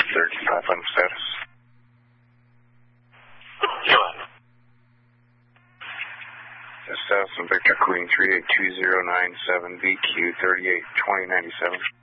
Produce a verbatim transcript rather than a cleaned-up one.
thirty-five on status. Status on Victor Queen three eight two zero nine seven V Q thirty-eight twenty ninety-seven.